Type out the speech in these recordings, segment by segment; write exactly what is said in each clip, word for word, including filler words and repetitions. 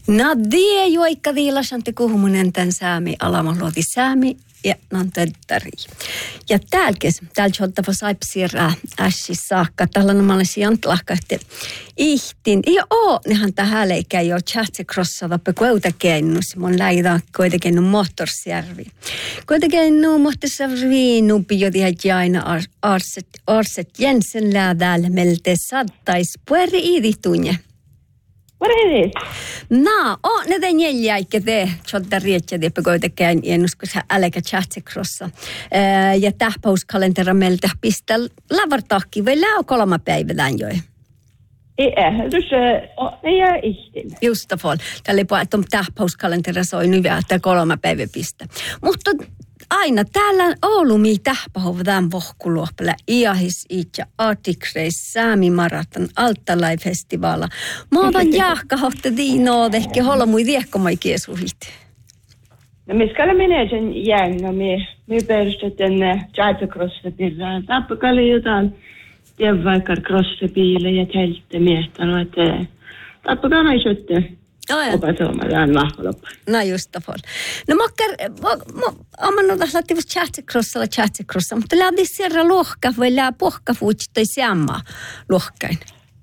No det joikka viilasanti kuhumunen tän säämi alamaluoti säämi ja nantettari. Ja täälkes, täällä jottava saipsiirää ässi saakka. Tällä nomalisi jantlahka, että ihtin. Ja oo, nehän tähän leikä jo chatsikrossava kuitenkin mun läidä kuitenkin moottorsjärvi. Kuitenkin moottorsjärvi nupi jo tiedä aina Arset, Arset Jensen läädäällä melte sattais pueri iidihtunje. Varheen. No, on ne den jäljäikä te, tjodda rietsä te kuitenkin ennuskus äläkä chatsikrossa. Ja tähpauskalentera meiltä pistää lavartakki vai läo kolma päivänä joi. Ei, dus ei jää ihtin. Just det fall. Tällä ei puhua, että tähpauskalentera soi nyt vielä, että kolma päivä pistä. Mutta aina täällä Oulumi tähpähovedään vohkuluoppele iahis itse artikreis Säämi-maraton Altalai-festivaala. Mä otan jahkahotte diinood ehkä holmui viekkomai kiesuhit. No me ska menee sen jängä, me, me perustetään jatsikrossapirraa. Tappakalle jotain tiedävaikka crossapiille ja tältä miehtänut, että tappakalle ei syötte. Opa suomallaan vahvaloppa. No just det fall. No mokkar, om man har lättivus chatsikrossa eller chatsikrossa, mutta lähdis siellä lohka vai lää pohka fuutsi siamma lohkain?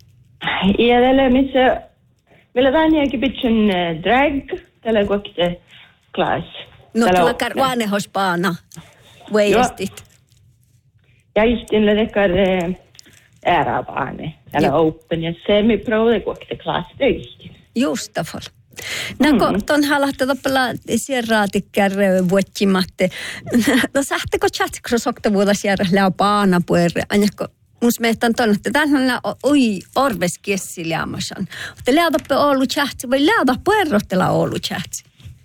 Ja tällä missä, meillä on jääkin pitchen drag, tällä kokte klass. No tällä karvaanehospaana, väestit. Ja istin lähdekar ärabaane, tällä open, ja se me provade kokte klass, det är istin. Just det fall. Nako mm. ton halahta toppela sierraatikkär vuotsimatte. No sähtäkö chatsikros oktavuoda sierra lää paana puerre. Anjakko mus mehtän ton, että tällä oi orves kiessi liamasan. Te läätoppe Oulu chatsi vai läätä puerrohtela Oulu chatsi?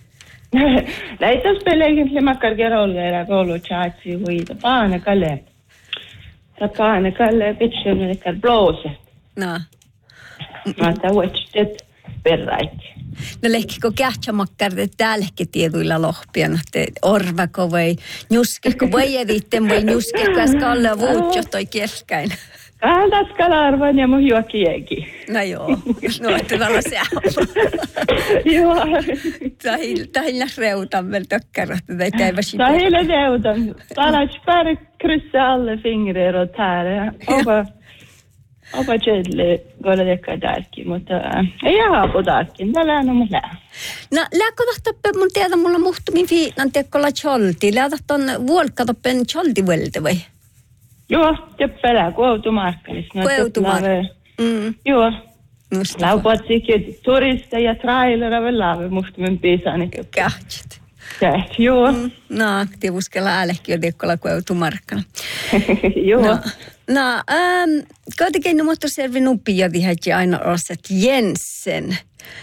Läitäs peleikin limakkar kerolleera Oulu chatsi huita paana kalle. Ta paana kalle pitchen likkar blåse. No. Mä ta vuotsit perraiti. No lehkikö kähtsämakkar täälläkin tieduilla lohpian, että orvako vai njuskeko vai editten vai njuskeko ja skalle vuutjo toi kielkäin. Kaltas kalarvan ja mun juokkiegi. No joo, no että tällä se on. Joo. Tähillä reutan vielä tökkärät, että ei täivä sitten. Tähillä reutan. Tällä spärr kryssa alle fingrer och tär. Opa. Opa tjedle golle dekka darki, mutta ei jää på darkin, tällä on mun lää. No, lääkö tohtoppe mun tiedä mulla muhtumin fiinan tekkolla cholti. Läätä ton vuolkatoppen cholti vuolte vai? Joo, teppelää kuoutumarkkanis. Kuoutumarkkanis. Mm. Joo. Laupatsikin turista ja trailera väl lave muhtumin piisani. Kähtsit. Käht, joo. Mm. No, tiivuskella äälehki jo tekkolla kuoutumarkkana. Joo. No. No, ähm, kuitenkin nuottu selvi nupia vihäti aina Arset Jensen.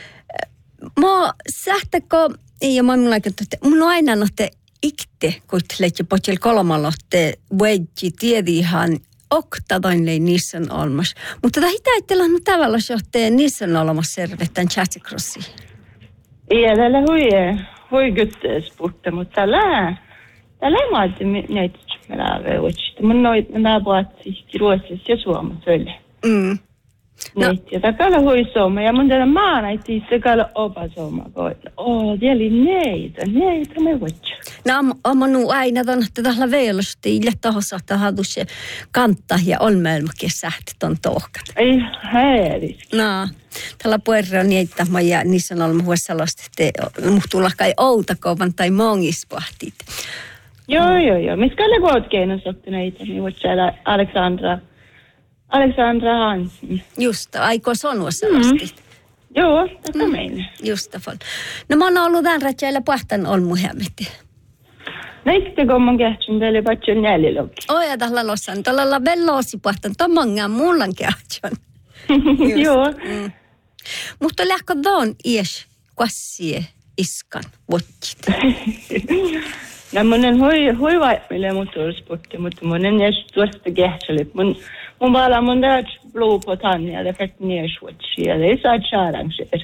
Mä sähtäkö, ja mä minulla aikana, että mun on aina nohte ikte, kun leikki potsel kolmalotte, wedgi tiedihan oktadoinlei niissä olmas. Mutta tätä hitäittellä on tavallaan johteen niissä olemassa servettän chatsikrossiin. Ei, tällä hui, hui gyttesportta, mutta tällä, tällä ei maati näitä. Meillä on mun noit nämä puhuttiin Ruotsissa ja Suomessa ölle. Mm. No. Ja takalla hui Suomessa ja mun tällä maana itse takalla opa Suomessa koita. Oh, tieli neitä, neitä me voittaa. No, on nu aina ton tällä veelosti ille tahossa tahdu se kantta ja on melmakin sähti ton tohkat. Ei häiris. No, tällä puerra on niitä ja niissä on ollut huossalosti, että muhtuu lakai outakovan tai mongispahtit. Joo, joo, joo. Me skulle gå åt genusoptineita, niin voit siellä Alexandra, Alexandra Hansen. Just, aikoo sonua sellaisesti. Mm. Joo, tätä mm. meidän. Just det. No mä oon ollut tämän rätsäillä puhtaan olmuhemmetti. Näistä kun mun kähtsyn teille patsun jäljilokki. Oi, ja tällä lossan. Tällä on veloosi puhtaan. Tämä on monga mullan kähtsyn. Joo. Mm. Mutta lähkö tuon ies kassie iskan votsit. No mun on hui, hui vaipmille motorsportti, mutta mun on jäs tuosta kähtsälit. Mun, mun vala mun täät bluu på tanja, det färt ner swatsia, det är så att arrangerar.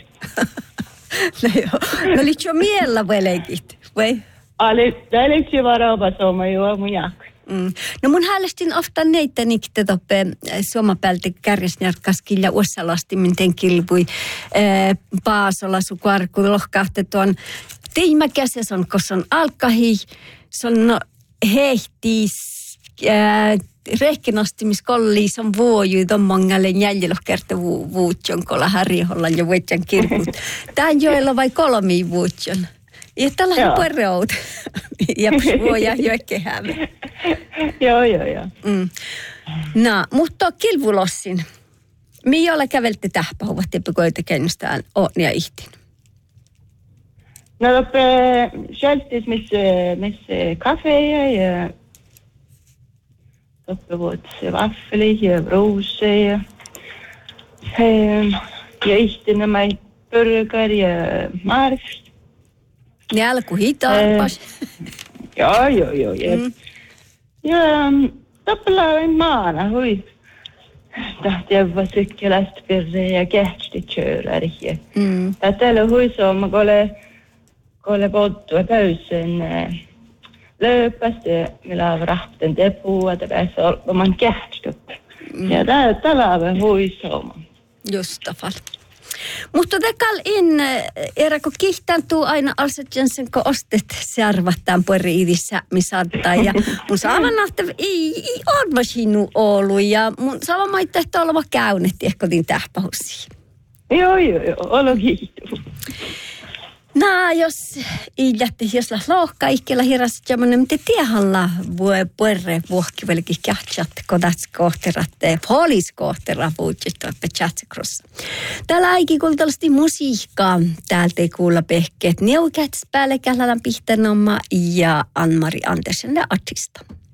No joo. No liitsi jo miellä velekit, vai? Ali, det är liksom bara opa soma, joo, mun jakko. Mm. No mun häälestin ofta neitä nikte toppe suomapälti kärjesnjarkaskin ja uussalasti ten kilpui äh, Paasola sukuarku lohkahte tuon teimäkäses on, koska on alkahi, se on no, hehtis äh, rehkinastimiskolli, se on vuoju, ton mangalle jäljelohkerte vu, vuutjon, kolla harjihollan ja vuotjan kirkut. Tän joella vai kolmi vuutjon. Ja tällä on puerout. Ja vuoja joekehäämme. Joo, joo, joo. Mm. No, mutta kilvulossin. Mihin olla kävelte tähpähuvat, että koita kennustään on ja ihtin? No, loppe självtis missä missä kafeja ja loppe vuotta vaffeli ja broose ja ja ihtin nämä burger ja marfs. Ne alku hitaarpas. Joo, joo, joo. Ja, mm. ja toppelaa maana, hui. Tahti jäävä sykkelästä perre ja kähtsti tjööräri. Mm. Täällä hui se on, mä kole, kole polttua täysin lööpästä, millä on rahten tepua, että pääsee olemaan kähtsti. Mm. Ja täällä on hui se on. Just tafal. Mutta tekal in, eräkö kihtääntuu aina alsetjansen, kun ostet servattaan pueri idissä, missä ottaa. Ja mun saavan nähtä, ei, ei ole sinun ollut. Ja mun saavan maittaa, että oleva käynetti, ehkä otin tähpähussiin. Joo, joo, joo, olo kiitos. No, jos ei jätti, jos la lohka, ikkellä hirrasit jammonen, mitä tiehalla voi puerre vuokki velki kähtsät, kodats kohteratte, polis kohtera vuutsit, toippe chatsikrossa. Täällä aiki kultallisesti musiikkaa, täältä ei kuulla pehkeet. Neukäts päälle kählälän pihtänomma ja Ann-Mari Andersen artista.